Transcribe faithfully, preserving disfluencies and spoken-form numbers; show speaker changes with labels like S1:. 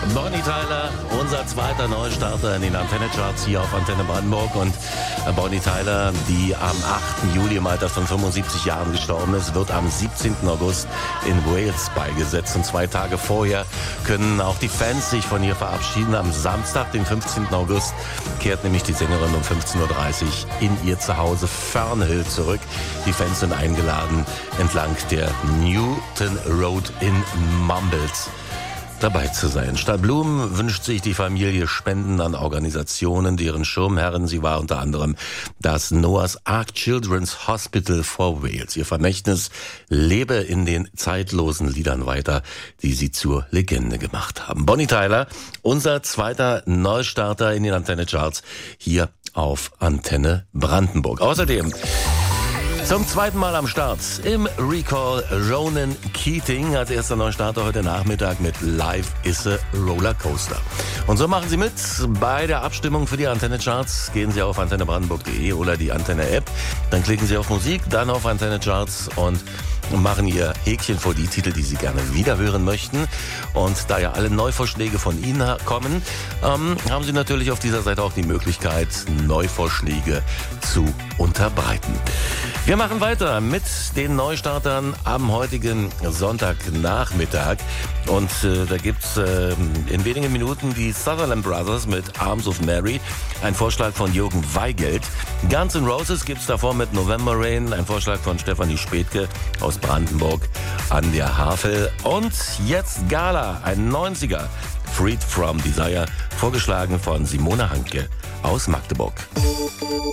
S1: Bonnie Tyler, unser zweiter Neustarter in den Antenne-Charts hier auf Antenne Brandenburg. Und Bonnie Tyler, die am achten Juli im Alter von fünfundsiebzig Jahren gestorben ist, wird am siebzehnten August in Wales beigesetzt. Und zwei Tage vorher können auch die Fans sich von ihr verabschieden. Am Samstag, den fünfzehnten August, kehrt nämlich die Sängerin um fünfzehn Uhr dreißig in ihr Zuhause Fernhill zurück. Die Fans sind eingeladen, entlang der Newton Road in Mumbles dabei zu sein. Statt Blumen wünscht sich die Familie Spenden an Organisationen, deren Schirmherrin sie war, unter anderem das Noah's Ark Children's Hospital for Wales. Ihr Vermächtnis lebe in den zeitlosen Liedern weiter, die sie zur Legende gemacht haben. Bonnie Tyler, unser zweiter Neustarter in den Antenne-Charts hier auf Antenne Brandenburg. Außerdem zum zweiten Mal am Start im Recall Ronan Keating als erster Neustarter heute Nachmittag mit Life is a Rollercoaster. Und so machen Sie mit bei der Abstimmung für die Antenne-Charts. Gehen Sie auf antenne brandenburg punkt de oder die Antenne-App. Dann klicken Sie auf Musik, dann auf Antenne-Charts und machen Ihr Häkchen vor die Titel, die Sie gerne wiederhören möchten. Und da ja alle Neuvorschläge von Ihnen kommen, ähm, haben Sie natürlich auf dieser Seite auch die Möglichkeit, Neuvorschläge zu unterbreiten. Wir machen weiter mit den Neustartern am heutigen Sonntagnachmittag. Und äh, da gibt's äh, in wenigen Minuten die Sutherland Brothers mit Arms of Mary, ein Vorschlag von Jürgen Weigelt. Guns N' Roses gibt's davor mit November Rain, ein Vorschlag von Stefanie Spätke aus Brandenburg an der Havel. Und jetzt Gala, ein neunziger, Freed from Desire, vorgeschlagen von Simone Hanke aus Magdeburg.